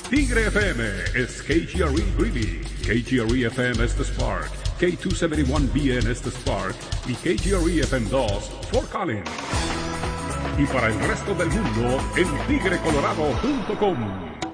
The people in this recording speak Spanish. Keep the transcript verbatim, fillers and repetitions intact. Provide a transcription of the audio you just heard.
Tigre F M es K G R E Greeley, K G R E F M Estes Park, K doscientos setenta y uno B N Estes Park y K G R E F M dos Fort Collins. Y para el resto del mundo en tigre colorado punto com.